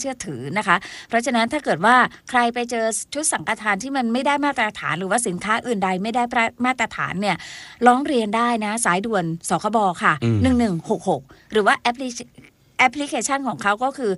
ชื่อถือนะคะเพราะฉะนั้นถ้าเกิดว่าใครไปเจอชุดสังฆทานที่มันไม่ได้มาตรฐานหรือว่าสินค้าอื่นใดไม่ได้มาตรฐานเนี่ยร้องเรียนได้นะสายด่วนสคบค่ะ1166หรือว่าแอปพลิเคชันของเขาก็คือ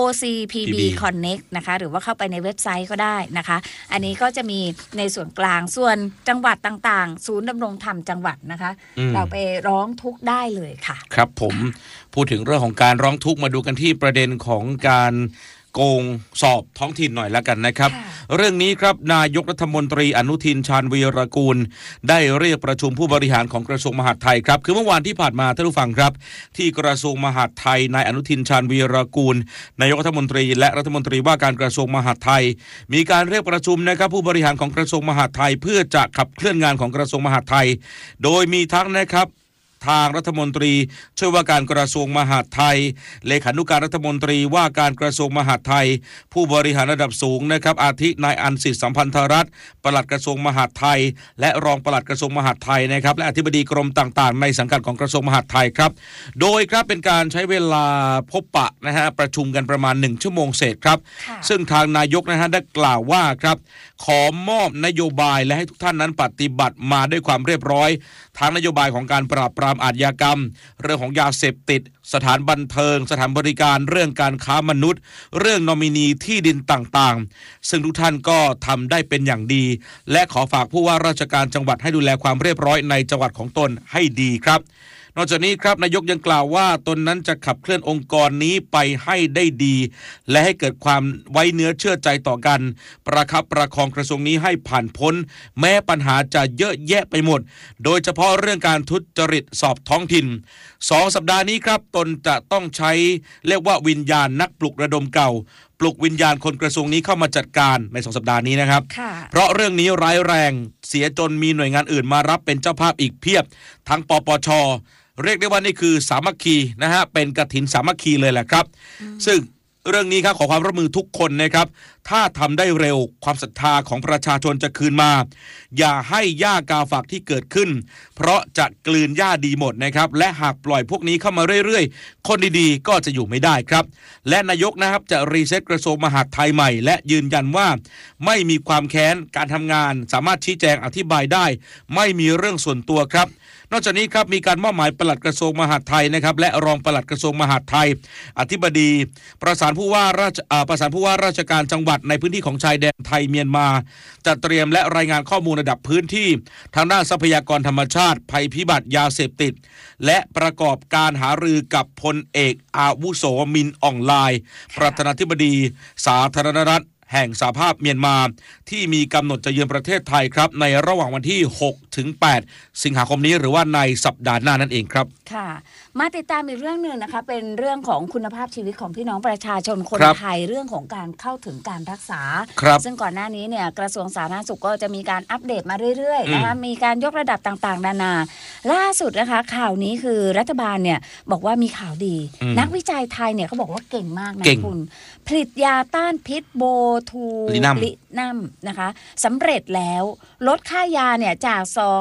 OCPB Connect นะคะหรือว่าเข้าไปในเว็บไซต์ก็ได้นะคะอันนี้ก็จะมีในส่วนกลางส่วนจังหวัดต่างๆศูนย์ดำรงธรรมจังหวัดนะคะเราไปร้องทุกข์ได้เลยค่ะครับผมพูดถึงเรื่องของการร้องทุกข์มาดูกันที่ประเด็นของการโกงสอบท้องถิ่นหน่อยแล้วกันนะครับเรื่องนี้ครับนายกรัฐมนตรีอนุทินชาญวีรกูลได้เรียกประชุมผู้บริหารของกระทรวงมหาดไทยครับคือเมื่อวานที่ผ่านมาท่านผู้ฟังครับที่กระทรวงมหาดไทยนายอนุทินชาญวีรกูลนายกรัฐมนตรีและรัฐมนตรีว่าการกระทรวงมหาดไทยมีการเรียกประชุมนะครับผู้บริหารของกระทรวงมหาดไทยเพื่อจะขับเคลื่อนงานของกระทรวงมหาดไทยโดยมีทั้งนะครับทางรัฐมนตรีช่วยว่าการกระทรวงมหาดไทยเลขานุการรัฐมนตรีว่าการกระทรวงมหาดไทยผู้บริหารระดับสูงนะครับอาทินายอันสิทธิสัมพันธรัตน์ปลัดกระทรวงมหาดไทยและรองปลัดกระทรวงมหาดไทยนะครับและอธิบดีกรมต่างๆในสังกัดของกระทรวงมหาดไทยครับโดยครับเป็นการใช้เวลาพบปะนะฮะประชุมกันประมาณ1ชั่วโมงเศษครับซึ่งทางนายกนะฮะได้กล่าวว่าครับขอมอบนโยบายและให้ทุกท่านนั้นปฏิบัติมาด้วยความเรียบร้อยทางนโยบายของการปราบปรามอาชญากรรมเรื่องของยาเสพติดสถานบันเทิงสถานบริการเรื่องการค้ามนุษย์เรื่องนอมินีที่ดินต่างๆซึ่งทุกท่านก็ทำได้เป็นอย่างดีและขอฝากผู้ว่าราชการจังหวัดให้ดูแลความเรียบร้อยในจังหวัดของตนให้ดีครับนอกจากนี้ครับนายกยังกล่าวว่าตนนั้นจะขับเคลื่อนองค์กรนี้ไปให้ได้ดีและให้เกิดความไว้เนื้อเชื่อใจต่อกันประคับประคองกระทรวงนี้ให้ผ่านพ้นแม้ปัญหาจะเยอะแยะไปหมดโดยเฉพาะเรื่องการทุจริตสอบท้องถิ่น2 สัปดาห์นี้ครับตนจะต้องใช้เรียกว่าวิญญาณนักปลุกระดมเก่าปลุกวิญญาณคนกระทรวงนี้เข้ามาจัดการใน2 สัปดาห์นี้นะครับเพราะเรื่องนี้ร้ายแรงเสียจนมีหน่วยงานอื่นมารับเป็นเจ้าภาพอีกเพียบทั้งปปช.เรียกได้ว่านี่คือสามัคคีนะฮะเป็นกฐินสามัคคีเลยแหละครับซึ่งเรื่องนี้ครับขอความร่วมมือทุกคนนะครับถ้าทำได้เร็วความศรัทธาของประชาชนจะคืนมาอย่าให้หญ้ากาฝากที่เกิดขึ้นเพราะจะกลืนหญ้าดีหมดนะครับและหากปล่อยพวกนี้เข้ามาเรื่อยๆคนดีๆก็จะอยู่ไม่ได้ครับและนายกนะครับจะรีเซ็ตกระทรวงมหาดไทยใหม่และยืนยันว่าไม่มีความแค้นการทำงานสามารถชี้แจงอธิบายได้ไม่มีเรื่องส่วนตัวครับนอกจากนี้ครับมีการมอบหมายปลัดกระทรวงมหาดไทยนะครับและรองปลัดกระทรวงมหาดไทยอธิบดีประสานผู้ว่าราชการจังหวัดในพื้นที่ของชายแดนไทยเมียนมาจัดเตรียมและรายงานข้อมูลระดับพื้นที่ทางด้านทรัพยากรธรรมชาติภัยพิบัติยาเสพติดและประกอบการหารือกับพลเอกอาวุโสมินอ่องลายประธานาธิบดีสาธารณรัฐแห่งสหภาพเมียนมาที่มีกำหนดจะเยือนประเทศไทยครับในระหว่างวันที่6 ถึง 8 สิงหาคมนี้หรือว่าในสัปดาห์หน้านั่นเองครับค่ะมาติดตามอีกเรื่องนึงนะคะเป็นเรื่องของคุณภาพชีวิตของพี่น้องประชาชนคนไทยเรื่องของการเข้าถึงการรักษาซึ่งก่อนหน้านี้เนี่ยกระทรวงสาธารณสุขก็จะมีการอัปเดตมาเรื่อยๆนะคะมีการยกระดับต่างๆนานาล่าสุดนะคะข่าวนี้คือรัฐบาลเนี่ยบอกว่ามีข่าวดีนักวิจัยไทยเนี่ยเขาบอกว่าเก่งมากนะคุณผลิตยาต้านพิษโบทูลินัมนะคะสำเร็จแล้วลดค่ายาเนี่ยจาก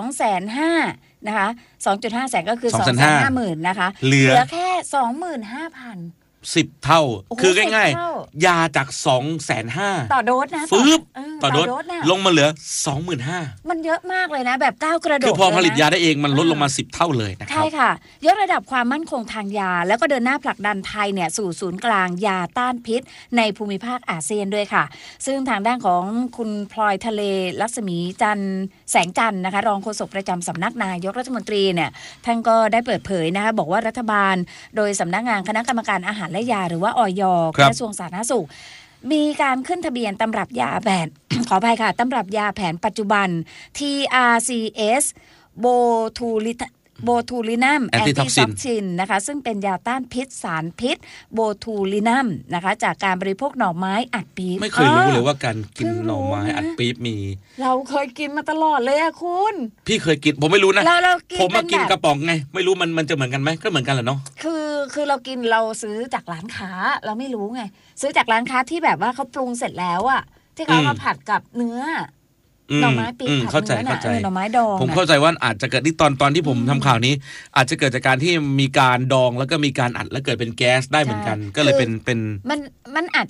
250,000 นะคะ 2.5 แสนก็คือ 250,000 นะคะเหลือแค่ 25,000 10 เท่าคือง่ายๆยาจาก 250,000 ต่อโดสนะฟื้บต่อโดสลงมาเหลือ 25,000 มันเยอะมากเลยนะแบบก้าวกระโดดคือพอผลิตยาได้เองมันลดลงมา10 เท่าเลยนะครับใช่ค่ะยกระดับความมั่นคงทางยาแล้วก็เดินหน้าผลักดันไทยเนี่ยสู่ศูนย์กลางยาต้านพิษในภูมิภาคอาเซียนด้วยค่ะซึ่งทางด้านของคุณพลอยทะเลลักษมีจันแสงจันนะคะรองโฆษกประจำสำนักนายกรัฐมนตรีเนี่ยท่านก็ได้เปิดเผยนะคะบอกว่ารัฐบาลโดยสำนักงานคณะกรรมการอาหารและยาหรือว่าอย.กระทรวงสาธารณสุขมีการขึ้นทะเบียนตำรับยาแผน ขออภัยค่ะตำรับยาแผนปัจจุบัน TRCS โบทูลินัมแอนติท็อกซินนะคะซึ่งเป็นยาต้านพิษสารพิษโบทูลินัมนะคะจากการบริโภคหน่อไม้อัดปี๊บไม่เคยรู้เลยว่าการกินหน่อไม้อัดปี๊บมีเราเคยกินมาตลอดเลยอะคุณพี่เคยกินผมไม่รู้นะผมมากินกระป๋องไงไม่รู้มันจะเหมือนกันไหมก็เหมือนกันแหละเนาะคือเรากินเราซื้อจากร้านค้าเราไม่รู้ไงซื้อจากร้านค้าที่แบบว่าเขาปรุงเสร็จแล้วอะที่เขามาผัดกับเนื้อหน่อไม้ปี๊บผัดเนื้อหน่อไม้ดองผมเข้าใจว่าอาจจะเกิดที่ตอนที่ผมทำข่าวนี้อาจจะเกิดจากการที่มีการดองแล้วก็มีการอัดแล้วเกิดเป็นแก๊สได้เหมือนกันก็เลยเป็นมันอาจ